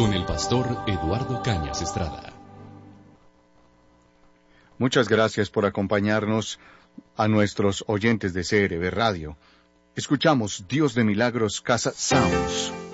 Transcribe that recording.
con el pastor Eduardo Cañas Estrada. Muchas gracias por acompañarnos a nuestros oyentes de CRB Radio. Escuchamos Dios de Milagros Casa Sounds.